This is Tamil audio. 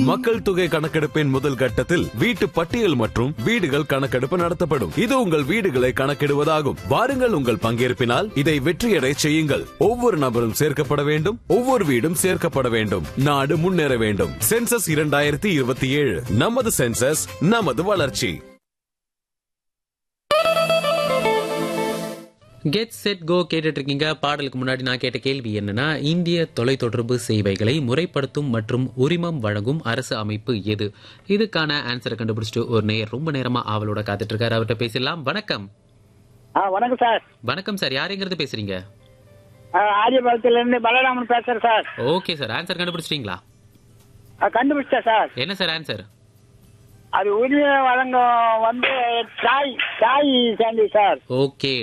மக்கள் தொகை கணக்கெடுப்பின் முதல் கட்டத்தில் வீட்டு பட்டியல் மற்றும் வீடுகள் கணக்கெடுப்பு நடத்தப்படும். இது உங்கள் வீடுகளை கணக்கிடுவதாகும். வாருங்கள், உங்கள் பங்கேற்பினால் இதை வெற்றியடை செய்யுங்கள். ஒவ்வொரு நபரும் சேர்க்கப்பட வேண்டும், ஒவ்வொரு வீடும் சேர்க்கப்பட வேண்டும். நாடு முன்னேற வேண்டும். சென்சஸ் 2027, நமது சென்சஸ், நமது வளர்ச்சி. கெட் செட் கோ கேட்டுட்டு இருக்கீங்க. பாடலுக்கு முன்னாடி நான் கேட்ட கேள்வி என்னன்னா, இந்திய தொலைத்தொடர்பு சேவைகளை முறைப்படுத்தும் மற்றும் உரிமம் வழங்கும் அரசு அமைப்பு எது? இதுக்கான ஆன்சரை கண்டுபிடிச்சிட்டு ஒரு நேயர் ரொம்ப நேரமா ஆவலோட காத்துட்டு இருக்காரு. அவர்கிட்ட பேசலாம். வணக்கம். வணக்கம் சார். வணக்கம் சார், யாருங்கிறது பேசுறீங்க? ஆரியபாளத்துல இருந்து பலராமன் பேசுறேன் சார். ஓகே சார், ஆன்சர் கண்டுபிடிச்சிட்டீங்களா? கண்டுபிடிச்சேன் சார். என்ன சார் ஆன்சர்? அது உரிமை வழங்க வந்து தாய் சாண்டி சார். ஓகே,